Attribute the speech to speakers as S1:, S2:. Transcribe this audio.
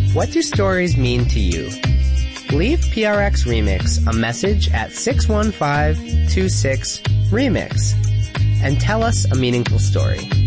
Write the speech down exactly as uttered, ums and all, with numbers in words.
S1: What do stories mean to you? Leave P R X Remix a message at six one five two six remix and tell us a meaningful story.